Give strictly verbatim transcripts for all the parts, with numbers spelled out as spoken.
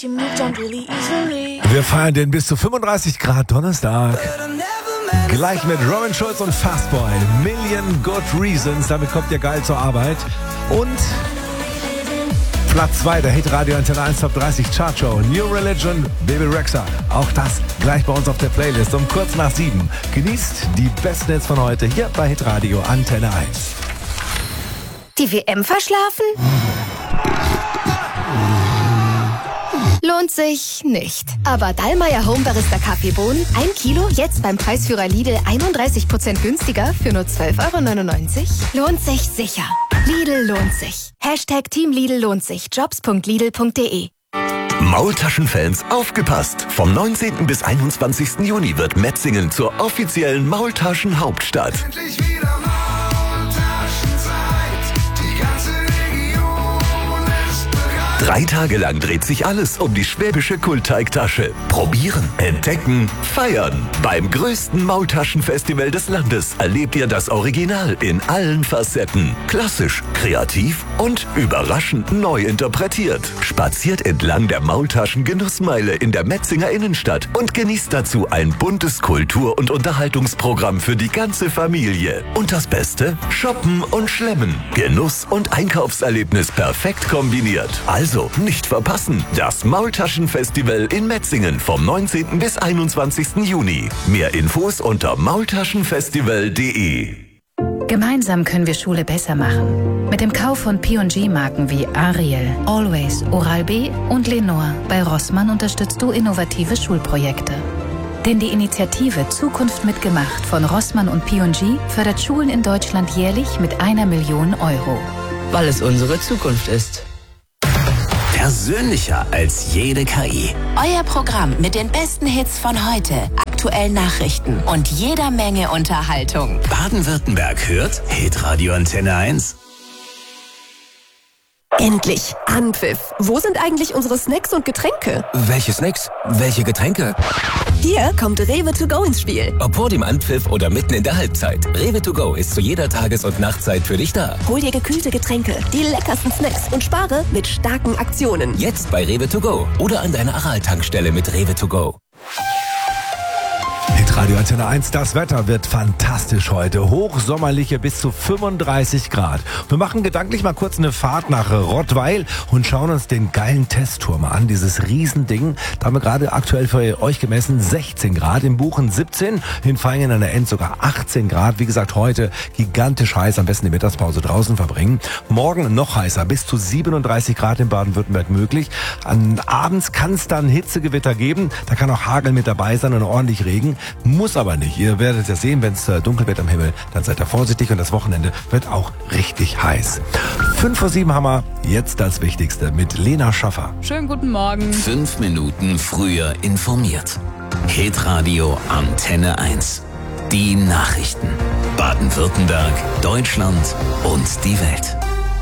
Wir feiern den bis zu fünfunddreißig Grad Donnerstag. Gleich mit Robin Schulz und Fastboy. Million Good Reasons. Damit kommt ihr geil zur Arbeit. Und Platz zwei der Hit Radio Antenne eins Top dreißig Chart Show. New Religion, Baby Rexha. Auch das gleich bei uns auf der Playlist um kurz nach sieben. Genießt die besten Hits von heute hier bei Hit Radio Antenne eins. Die W M verschlafen? Lohnt sich nicht. Aber Dallmayr Home Barista Kaffeebohnen, ein Kilo, jetzt beim Preisführer Lidl einunddreißig Prozent günstiger für nur zwölf Euro neunundneunzig. Lohnt sich sicher. Lidl lohnt sich. Hashtag Team Lidl lohnt sich. jobs punkt lidl punkt de. Maultaschenfans, aufgepasst! Vom neunzehnten bis einundzwanzigsten Juni wird Metzingen zur offiziellen Maultaschen-Hauptstadt. Endlich wieder Maultaschenzeit. Die ganze Region ist bereit. Drei Tage lang dreht sich alles um die schwäbische Kultteigtasche. Probieren, entdecken, feiern. Beim größten Maultaschenfestival des Landes erlebt ihr das Original in allen Facetten. Klassisch, kreativ und überraschend neu interpretiert. Spaziert entlang der Maultaschen-Genussmeile in der Metzinger Innenstadt und genießt dazu ein buntes Kultur- und Unterhaltungsprogramm für die ganze Familie. Und das Beste? Shoppen und Schlemmen. Genuss und Einkaufserlebnis perfekt kombiniert. Also nicht verpassen. Das Maultaschenfestival in Metzingen vom neunzehnten bis einundzwanzigsten Juni. Mehr Infos unter maultaschenfestival punkt de. Gemeinsam können wir Schule besser machen. Mit dem Kauf von P und G-Marken wie Ariel, Always, Oral-B und Lenore bei Rossmann unterstützt du innovative Schulprojekte. Denn die Initiative Zukunft mitgemacht von Rossmann und P und G fördert Schulen in Deutschland jährlich mit einer Million Euro. Weil es unsere Zukunft ist. Persönlicher als jede K I. Euer Programm mit den besten Hits von heute, aktuellen Nachrichten und jeder Menge Unterhaltung. Baden-Württemberg hört Hitradio Antenne eins. Endlich! Anpfiff! Wo sind eigentlich unsere Snacks und Getränke? Welche Snacks? Welche Getränke? Hier kommt Rewe to go ins Spiel. Ob vor dem Anpfiff oder mitten in der Halbzeit. Rewe to go ist zu jeder Tages- und Nachtzeit für dich da. Hol dir gekühlte Getränke, die leckersten Snacks und spare mit starken Aktionen. Jetzt bei Rewe to go oder an deiner Aral-Tankstelle mit Rewe to go. Hitradio Antenne eins, das Wetter wird fantastisch heute. Hochsommerliche bis zu fünfunddreißig Grad. Wir machen gedanklich mal kurz eine Fahrt nach Rottweil und schauen uns den geilen Testturm an. Dieses Riesending, da haben wir gerade aktuell für euch gemessen sechzehn Grad, in Buchen siebzehn, in Vaihingen an der Enz sogar achtzehn Grad. Wie gesagt, heute gigantisch heiß, am besten die Mittagspause draußen verbringen. Morgen noch heißer, bis zu siebenunddreißig Grad in Baden-Württemberg möglich. An abends kann es dann Hitzegewitter geben, da kann auch Hagel mit dabei sein und ordentlich Regen. Muss aber nicht. Ihr werdet ja sehen, wenn es dunkel wird am Himmel, dann seid ihr vorsichtig und das Wochenende wird auch richtig heiß. fünf vor sieben haben wir jetzt das Wichtigste mit Lena Schaffer. Schönen guten Morgen. Fünf Minuten früher informiert. Hitradio Antenne eins. Die Nachrichten. Baden-Württemberg, Deutschland und die Welt.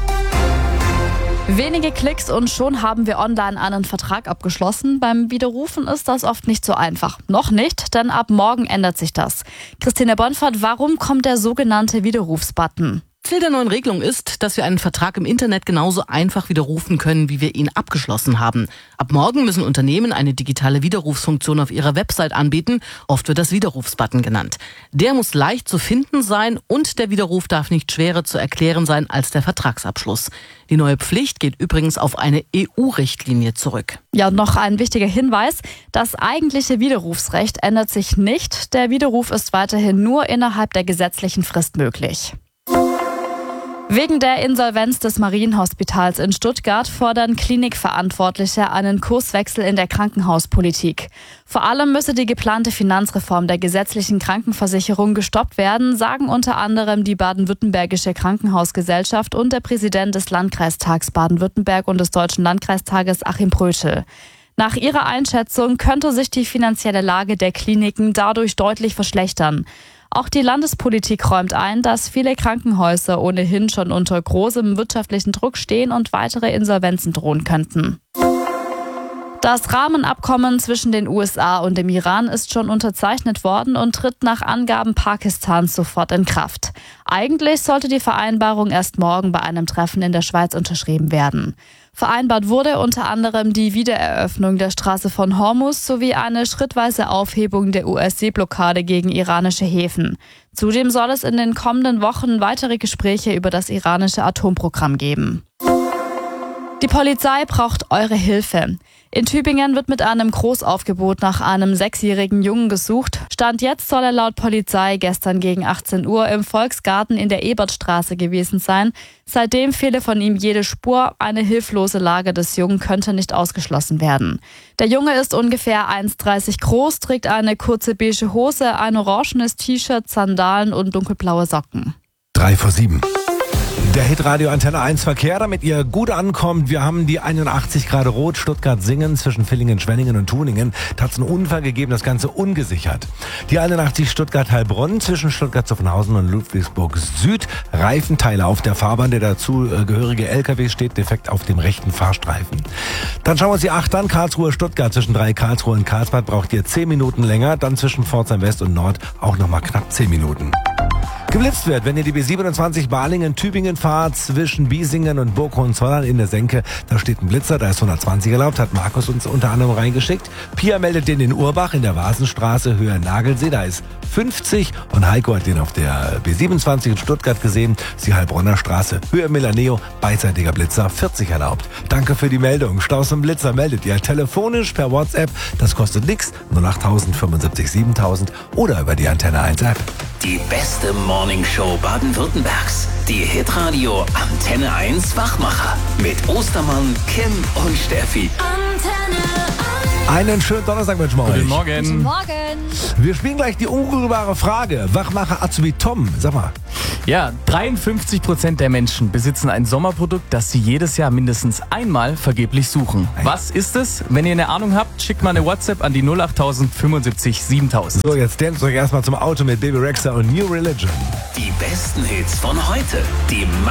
Wenige Klicks und schon haben wir online einen Vertrag abgeschlossen. Beim Widerrufen ist das oft nicht so einfach. Noch nicht, denn ab morgen ändert sich das. Christine Bonfert, warum kommt der sogenannte Widerrufsbutton? Ziel der neuen Regelung ist, dass wir einen Vertrag im Internet genauso einfach widerrufen können, wie wir ihn abgeschlossen haben. Ab morgen müssen Unternehmen eine digitale Widerrufsfunktion auf ihrer Website anbieten. Oft wird das Widerrufsbutton genannt. Der muss leicht zu finden sein und der Widerruf darf nicht schwerer zu erklären sein als der Vertragsabschluss. Die neue Pflicht geht übrigens auf eine E U-Richtlinie zurück. Ja, und noch ein wichtiger Hinweis. Das eigentliche Widerrufsrecht ändert sich nicht. Der Widerruf ist weiterhin nur innerhalb der gesetzlichen Frist möglich. Wegen der Insolvenz des Marienhospitals in Stuttgart fordern Klinikverantwortliche einen Kurswechsel in der Krankenhauspolitik. Vor allem müsse die geplante Finanzreform der gesetzlichen Krankenversicherung gestoppt werden, sagen unter anderem die Baden-Württembergische Krankenhausgesellschaft und der Präsident des Landkreistags Baden-Württemberg und des Deutschen Landkreistages Achim Brötschel. Nach ihrer Einschätzung könnte sich die finanzielle Lage der Kliniken dadurch deutlich verschlechtern. Auch die Landespolitik räumt ein, dass viele Krankenhäuser ohnehin schon unter großem wirtschaftlichen Druck stehen und weitere Insolvenzen drohen könnten. Das Rahmenabkommen zwischen den U S A und dem Iran ist schon unterzeichnet worden und tritt nach Angaben Pakistans sofort in Kraft. Eigentlich sollte die Vereinbarung erst morgen bei einem Treffen in der Schweiz unterschrieben werden. Vereinbart wurde unter anderem die Wiedereröffnung der Straße von Hormuz sowie eine schrittweise Aufhebung der U S-Seeblockade gegen iranische Häfen. Zudem soll es in den kommenden Wochen weitere Gespräche über das iranische Atomprogramm geben. Die Polizei braucht eure Hilfe. In Tübingen wird mit einem Großaufgebot nach einem sechsjährigen Jungen gesucht. Stand jetzt soll er laut Polizei gestern gegen achtzehn Uhr im Volksgarten in der Ebertstraße gewesen sein. Seitdem fehle von ihm jede Spur. Eine hilflose Lage des Jungen könnte nicht ausgeschlossen werden. Der Junge ist ungefähr eins Komma dreißig groß, trägt eine kurze beige Hose, ein orangenes T-Shirt, Sandalen und dunkelblaue Socken. Drei vor sieben. Der Hitradio Antenne eins Verkehr, damit ihr gut ankommt. Wir haben die einundachtzig Grad rot, Stuttgart-Singen zwischen Villingen, Schwenningen und Tuningen. Da hat es einen Unfall gegeben, das Ganze ungesichert. Die einundachtzig Stuttgart-Heilbronn zwischen Stuttgart-Zuffenhausen und Ludwigsburg Süd. Reifenteile auf der Fahrbahn, der dazugehörige L K W steht defekt auf dem rechten Fahrstreifen. Dann schauen wir uns die acht an. Karlsruhe-Stuttgart zwischen drei Karlsruhe und Karlsbad braucht ihr zehn Minuten länger. Dann zwischen Pforzheim West und Nord auch nochmal knapp zehn Minuten. Geblitzt wird, wenn ihr die B siebenundzwanzig Balingen-Tübingen fahrt, zwischen Biesingen und Burg Hohenzollern in der Senke, da steht ein Blitzer, da ist hundertzwanzig erlaubt, hat Markus uns unter anderem reingeschickt. Pia meldet den in Urbach in der Vasenstraße, Höhe Nagelsee, da ist fünfzig und Heiko hat den auf der B siebenundzwanzig in Stuttgart gesehen, ist die Heilbronner Straße, Höhe Milaneo, beidseitiger Blitzer, vierzig erlaubt. Danke für die Meldung. Staus und Blitzer meldet ihr telefonisch per WhatsApp, das kostet nichts, null acht null null fünfundsiebzig siebentausend oder über die Antenne eins App. Die beste Morningshow Baden-Württembergs. Die Hitradio Antenne eins Wachmacher. Mit Ostermann, Kim und Steffi. Antenne eins. Einen schönen Donnerstag wünschen wir euch. Guten Morgen. Guten Morgen. Wir spielen gleich die unrührbare Frage. Wachmacher Azubi Tom, sag mal. Ja, dreiundfünfzig Prozent der Menschen besitzen ein Sommerprodukt, das sie jedes Jahr mindestens einmal vergeblich suchen. Was ist es? Wenn ihr eine Ahnung habt, schickt mal eine WhatsApp an die null acht null null fünfundsiebzig siebentausend. So, jetzt dance euch erstmal zum Auto mit Baby Rexha und New Religion. Die besten Hits von heute. Die